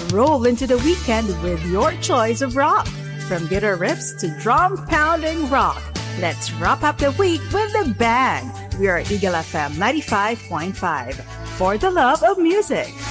Roll into the weekend with your choice of rock. From guitar riffs to drum-pounding rock. Let's wrap up the week with a bang. We are Eagle FM 95.5 for the love of music.